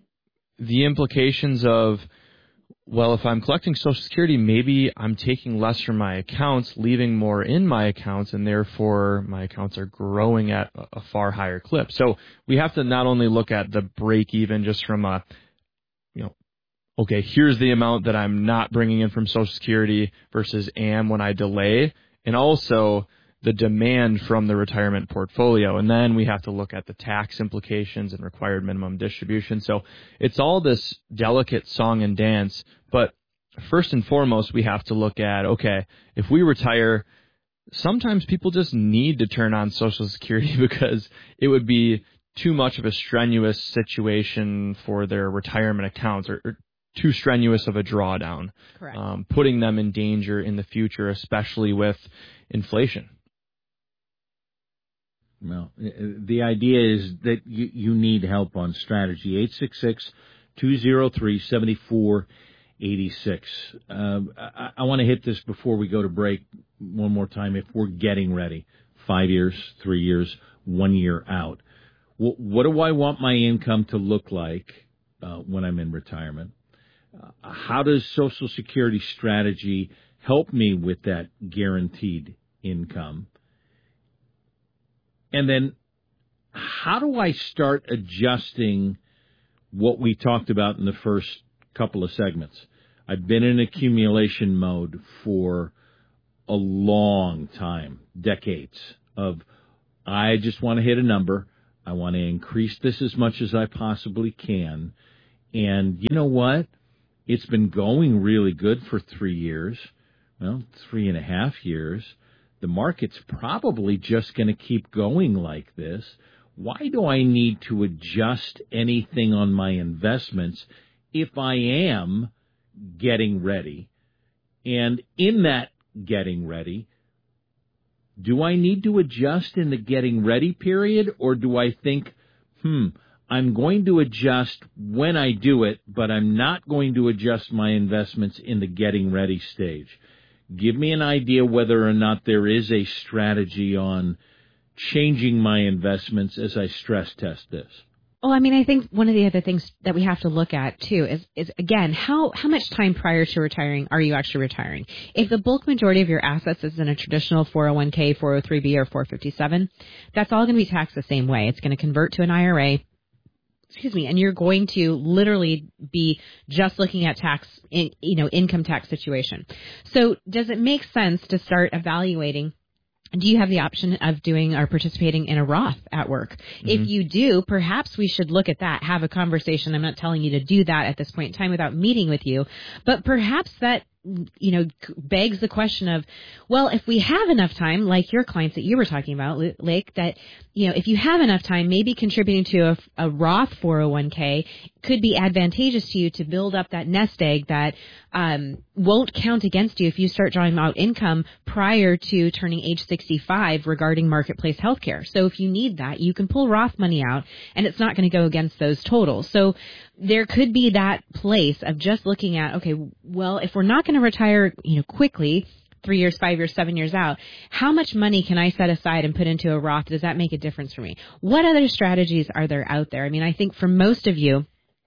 the implications of, well, if I'm collecting Social Security, maybe I'm taking less from my accounts, leaving more in my accounts, and therefore my accounts are growing at a far higher clip. So we have to not only look at the break even just from a, you know, okay, here's the amount that I'm not bringing in from Social Security versus am when I delay, and also the demand from the retirement portfolio. And then we have to look at the tax implications and required minimum distribution. So it's all this delicate song and dance. But first and foremost, we have to look at, okay, if we retire, sometimes people just need to turn on Social Security because it would be too much of a strenuous situation for their retirement accounts, or, or too strenuous of a drawdown,
Correct.
Um, putting them in danger in the future, especially with inflation.
Well, the idea is that you, you need help on strategy. eight six six, two oh three, seven four eight six. Um, I, I want to hit this before we go to break one more time. If we're getting ready, five years, three years, one year out, what, what do I want my income to look like uh, when I'm in retirement? Uh, how does Social Security strategy help me with that guaranteed income? And then how do I start adjusting what we talked about in the first couple of segments? I've been in accumulation mode for a long time, decades, of I just want to hit a number. I want to increase this as much as I possibly can. And you know what? It's been going really good for three years. Well, three and a half years. The market's probably just going to keep going like this. Why do I need to adjust anything on my investments if I am getting ready? And in that getting ready, do I need to adjust in the getting ready period, or do I think, hmm, I'm going to adjust when I do it, but I'm not going to adjust my investments in the getting ready stage? Give me an idea whether or not there is a strategy on changing my investments as I stress test this.
Well, I mean, I think one of the other things that we have to look at, too, is, is again, how, how much time prior to retiring are you actually retiring? If the bulk majority of your assets is in a traditional four oh one k, four oh three b, or four fifty-seven, that's all going to be taxed the same way. It's going to convert to an I R A. Excuse me, and you're going to literally be just looking at tax, in, you know, income tax situation. So does it make sense to start evaluating, do you have the option of doing or participating in a Roth at work? Mm-hmm. If you do, perhaps we should look at that, have a conversation. I'm not telling you to do that at this point in time without meeting with you, but perhaps that, you know, begs the question of, well, if we have enough time, like your clients that you were talking about, Lake, that, you know, if you have enough time, maybe contributing to a, a Roth four oh one k could be advantageous to you to build up that nest egg that um, won't count against you if you start drawing out income prior to turning age sixty-five regarding marketplace healthcare. So if you need that, you can pull Roth money out, and it's not going to go against those totals. So there could be that place of just looking at, okay, well, if we're not going to retire, you know, quickly, three years, five years, seven years out, how much money can I set aside and put into a Roth? Does that make a difference for me? What other strategies are there out there? I mean, I think for most of you,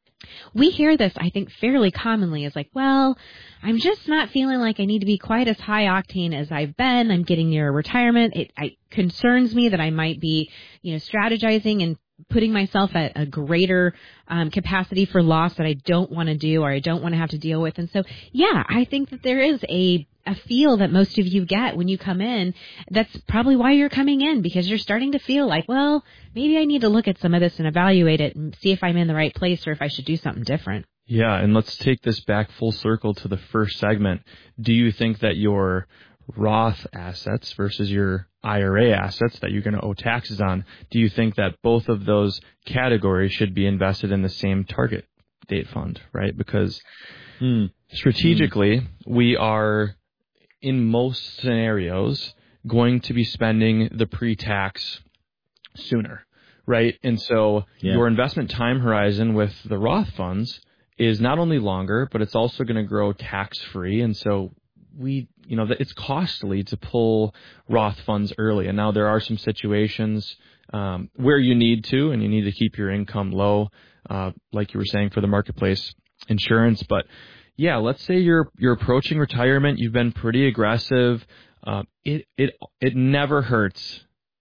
we hear this, I think, fairly commonly as like, well, I'm just not feeling like I need to be quite as high octane as I've been. I'm getting near retirement. It, it concerns me that I might be, you know, strategizing and putting myself at a greater um, capacity for loss that I don't want to do or I don't want to have to deal with. And so, yeah, I think that there is a a feel that most of you get when you come in. That's probably why you're coming in, because you're starting to feel like, well, maybe I need to look at some of this and evaluate it and see if I'm in the right place or if I should do something different.
Yeah, and let's take this back full circle to the first segment. Do you think that your Roth assets versus your I R A assets that you're going to owe taxes on, do you think that both of those categories should be invested in the same target date fund, right? Because mm. strategically, mm. we are, in most scenarios, going to be spending the pre-tax sooner, right? And so yeah. your investment time horizon with the Roth funds is not only longer, but it's also going to grow tax-free. And so we, you know, it's costly to pull Roth funds early. And now there are some situations um, where you need to, and you need to keep your income low, uh, like you were saying, for the marketplace insurance. But yeah, let's say you're you're approaching retirement. You've been pretty aggressive. Uh, it it it never hurts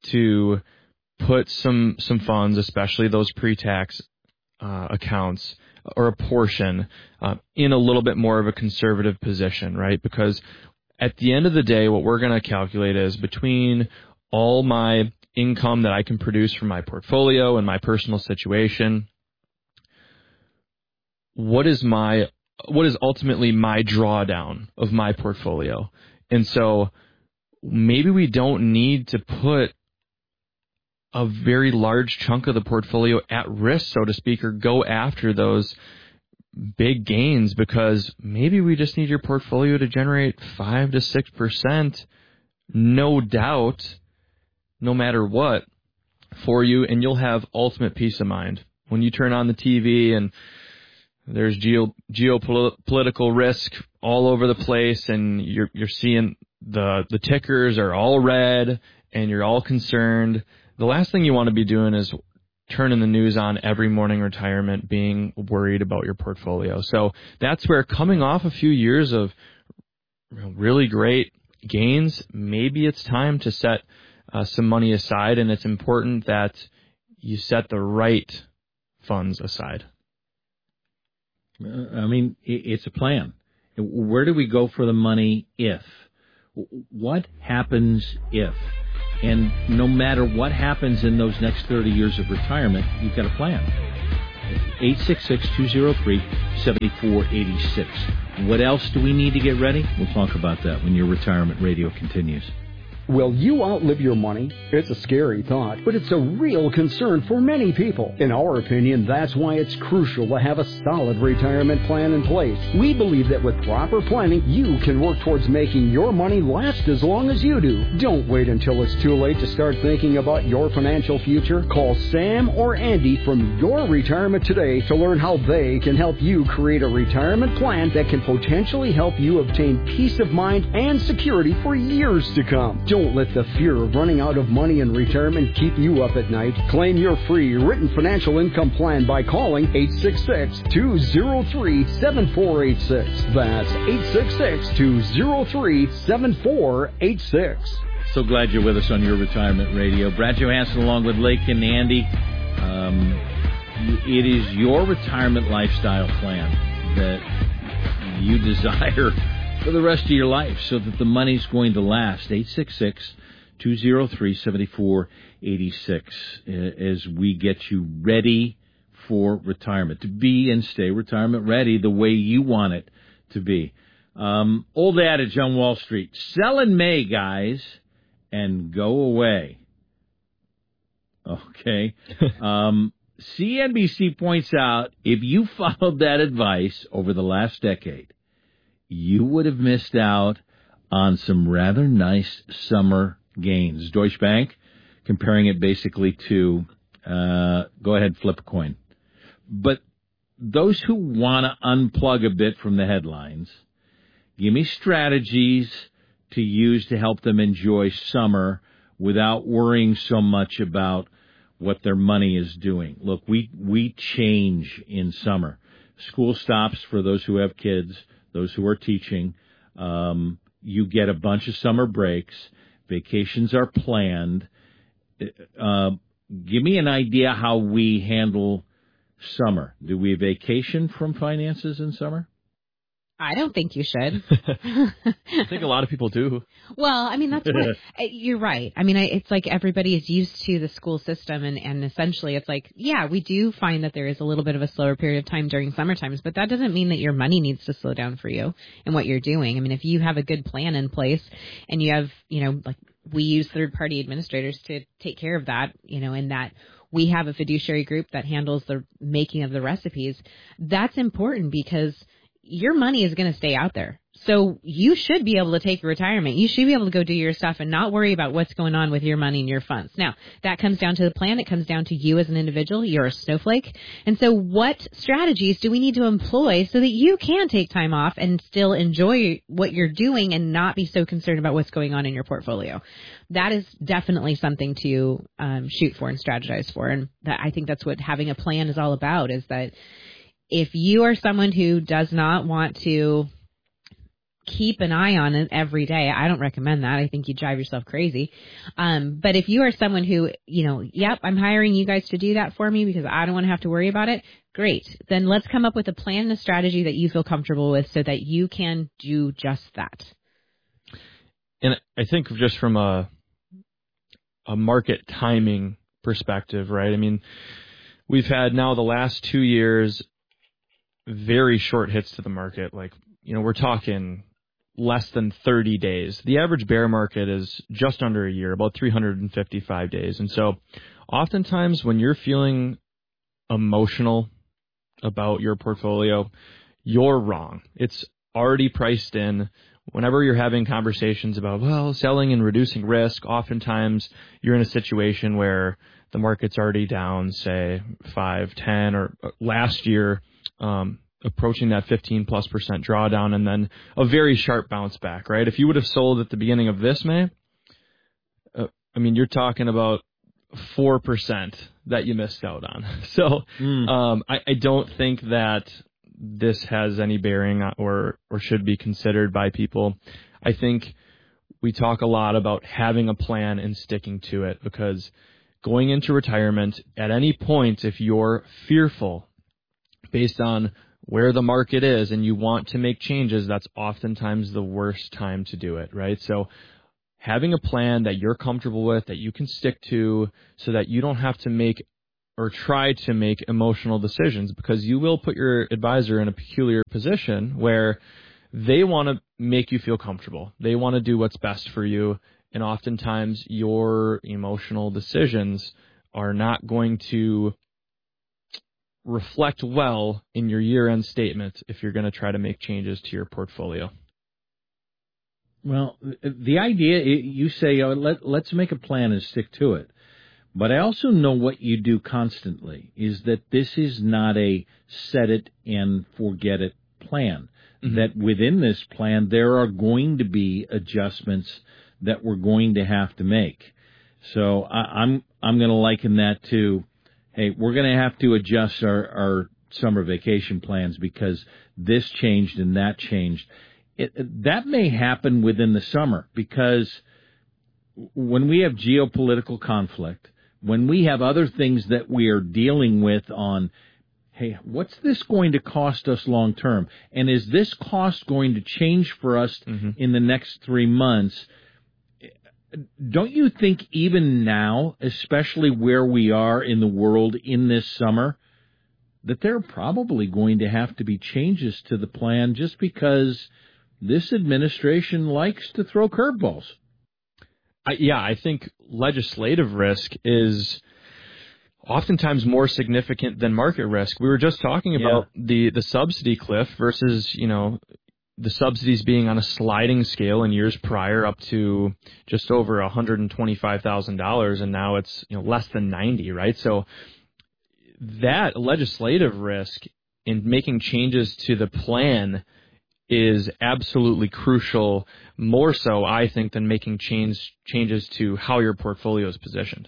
to put some some funds, especially those pre-tax uh, accounts, or a portion uh, in a little bit more of a conservative position, right? Because at the end of the day, what we're going to calculate is between all my income that I can produce from my portfolio and my personal situation, what is my what is ultimately my drawdown of my portfolio? And so maybe we don't need to put a very large chunk of the portfolio at risk, so to speak, or go after those big gains, because maybe we just need your portfolio to generate five to six percent, no doubt, no matter what, for you, and you'll have ultimate peace of mind. When you turn on the T V and there's geo, geopolitical risk all over the place, and you're you're seeing the the tickers are all red, and you're all concerned, the last thing you want to be doing is turning the news on every morning retirement, being worried about your portfolio. So that's where, coming off a few years of really great gains, maybe it's time to set uh, some money aside, and it's important that you set the right funds aside.
Uh, I mean, it's a plan. Where do we go for the money if? What happens if? And no matter what happens in those next thirty years of retirement, you've got a plan. eight six six, two oh three, seven four eight six. What else do we need to get ready? We'll talk about that when your retirement radio continues.
Will you outlive your money? It's a scary thought, but it's a real concern for many people. In our opinion, that's why it's crucial to have a solid retirement plan in place. We believe that with proper planning, you can work towards making your money last as long as you do. Don't wait until it's too late to start thinking about your financial future. Call Sam or Andy from Your Retirement Today to learn how they can help you create a retirement plan that can potentially help you obtain peace of mind and security for years to come. Don't let the fear of running out of money in retirement keep you up at night. Claim your free written financial income plan by calling eight six six, two oh three, seven four eight six. That's eight six six, two oh three, seven four eight six.
So glad you're with us on Your Retirement Radio. Brad Johansson along with Lake and Andy. Um, it is your retirement lifestyle plan that you desire for the rest of your life so that the money's going to last. eight six six, two oh three, seven four eight six as we get you ready for retirement, to be and stay retirement ready the way you want it to be. Um, old adage on Wall Street, sell in May, guys, and go away. Okay. um, C N B C points out, if you followed that advice over the last decade, you would have missed out on some rather nice summer gains. Deutsche Bank, comparing it basically to, uh, go ahead, flip a coin. But those who want to unplug a bit from the headlines, give me strategies to use to help them enjoy summer without worrying so much about what their money is doing. Look, we, we change in summer. School stops for those who have kids. Those who are teaching, um, you get a bunch of summer breaks. Vacations are planned. Uh, give me an idea how we handle summer. Do we vacation from finances in summer?
I don't think you should.
I think a lot of people do.
Well, I mean, that's what, you're right. I mean, I, it's like everybody is used to the school system, and, and essentially it's like, yeah, we do find that there is a little bit of a slower period of time during summer times, but that doesn't mean that your money needs to slow down for you and what you're doing. I mean, if you have a good plan in place and you have, you know, like we use third-party administrators to take care of that, you know, and that we have a fiduciary group that handles the making of the recipes, that's important because your money is going to stay out there. So you should be able to take a retirement. You should be able to go do your stuff and not worry about what's going on with your money and your funds. Now, that comes down to the plan. It comes down to you as an individual. You're a snowflake. And so what strategies do we need to employ so that you can take time off and still enjoy what you're doing and not be so concerned about what's going on in your portfolio? That is definitely something to um, shoot for and strategize for. And that, I think that's what having a plan is all about, is that if you are someone who does not want to keep an eye on it every day, I don't recommend that. I think you drive yourself crazy. Um, but if you are someone who, you know, yep, I'm hiring you guys to do that for me because I don't want to have to worry about it, great. Then let's come up with a plan and a strategy that you feel comfortable with so that you can do just that.
And I think just from a a market timing perspective, right? I mean, we've had now the last two years very short hits to the market. Like, you know, we're talking less than thirty days. The average bear market is just under a year, about three hundred fifty-five days. And so oftentimes when you're feeling emotional about your portfolio, you're wrong. It's already priced in. Whenever you're having conversations about, well, selling and reducing risk, oftentimes you're in a situation where the market's already down, say, five, ten, or last year, um, approaching that fifteen plus percent drawdown, and then a very sharp bounce back, right? If you would have sold at the beginning of this May, uh, I mean, you're talking about four percent that you missed out on. So mm. um, I, I don't think that this has any bearing or or should be considered by people. I think we talk a lot about having a plan and sticking to it, because going into retirement, at any point, if you're fearful based on where the market is and you want to make changes, that's oftentimes the worst time to do it, right? So having a plan that you're comfortable with, that you can stick to, so that you don't have to make or try to make emotional decisions, because you will put your advisor in a peculiar position where they want to make you feel comfortable. They want to do what's best for you. And oftentimes your emotional decisions are not going to reflect well in your year-end statement if you're going to try to make changes to your portfolio.
Well, the idea, you say, oh, let, let's make a plan and stick to it. But I also know what you do constantly is that this is not a set it and forget it plan. Mm-hmm. That within this plan, there are going to be adjustments that we're going to have to make. So I, I'm I'm going to liken that to, hey, we're going to have to adjust our, our summer vacation plans because this changed and that changed. It, that may happen within the summer because when we have geopolitical conflict, when we have other things that we are dealing with on, hey, what's this going to cost us long term? And is this cost going to change for us mm-hmm. in the next three months? Don't you think even now, especially where we are in the world in this summer, that there are probably going to have to be changes to the plan just because this administration likes to throw curveballs?
I, yeah, I think legislative risk is oftentimes more significant than market risk. We were just talking about yeah. the, the subsidy cliff versus, you know, the subsidies being on a sliding scale in years prior up to just over one hundred twenty-five thousand dollars, and now it's, you know, less than ninety, right? So that legislative risk in making changes to the plan is absolutely crucial, more so, I think, than making change, changes to how your portfolio is positioned.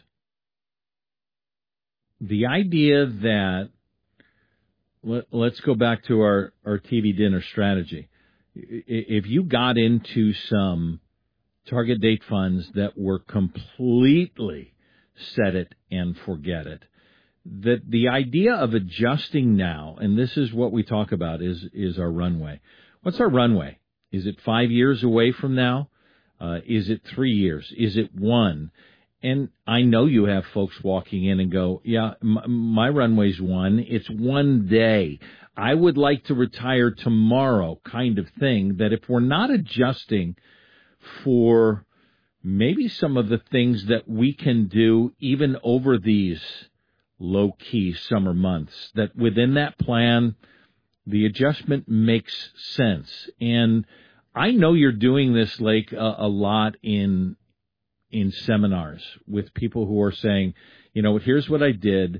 The idea that, let, let's go back to our, our T V dinner strategy. If you got into some target date funds that were completely set it and forget it, that the idea of adjusting now, and this is what we talk about, is is our runway. What's our runway? Is it five years away from now? Uh, is it three years? Is it one? And I know you have folks walking in and go, yeah, my, my runway's one. It's one day. I would like to retire tomorrow kind of thing, that if we're not adjusting for maybe some of the things that we can do even over these low-key summer months, that within that plan, the adjustment makes sense. And I know you're doing this, Lake, a, a lot in in seminars with people who are saying, you know, here's what I did.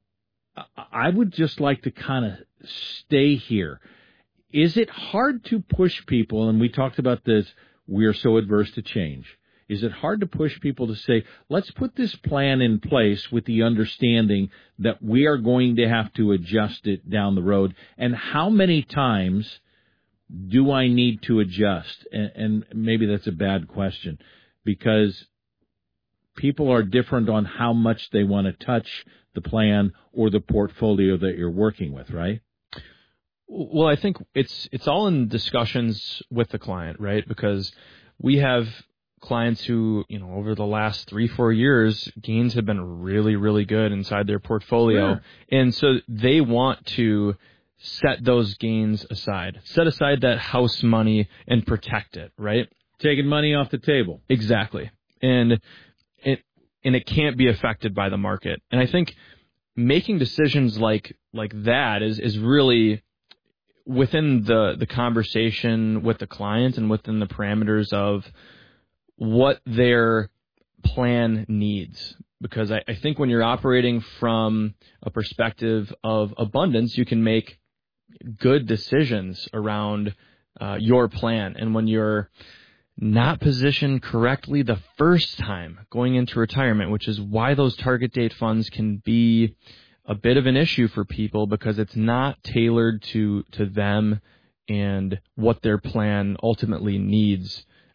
I would just like to kind of stay here. Is it hard to push people, and we talked about this, we are so adverse to change. Is it hard to push people to say, let's put this plan in place with the understanding that we are going to have to adjust it down the road? And how many times do I need to adjust? And, and maybe that's a bad question, because people are different on how much they want to touch the plan or the portfolio that you're working with, right?
Well, I think it's it's all in discussions with the client, right? Because we have clients who, you know, over the last three, four years, gains have been really, really good inside their portfolio. Sure. And so they want to set those gains aside, set aside that house money and protect it, right?
Taking money off the table.
Exactly. And it, and it can't be affected by the market. And I think making decisions like, like that is, is really within the, the conversation with the client and within the parameters of what their plan needs. Because I, I think when you're operating from a perspective of abundance, you can make good decisions around uh, your plan. And when you're not positioned correctly the first time going into retirement, which is why those target date funds can be a bit of an issue for people, because it's not tailored to, to them and what their plan ultimately needs.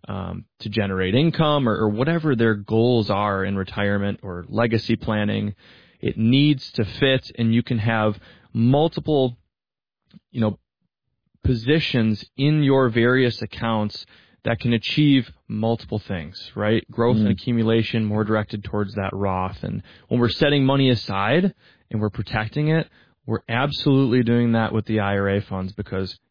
um, to generate income or, or whatever their goals are in retirement or legacy planning. It needs to fit, and you can have multiple, you know, positions in your various accounts that can achieve multiple things, right? Growth mm-hmm. and accumulation more directed towards that Roth. And when we're setting money aside and we're protecting it, we're absolutely doing that with the I R A funds because